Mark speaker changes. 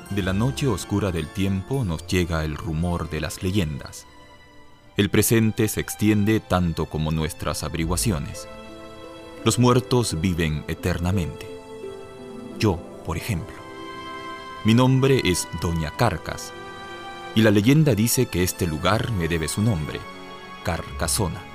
Speaker 1: De la noche oscura del tiempo nos llega el rumor de las leyendas. El presente se extiende tanto como nuestras averiguaciones. Los muertos viven eternamente. Yo, por ejemplo. Mi nombre es Doña Carcas, y la leyenda dice que este lugar me debe su nombre, Carcasona.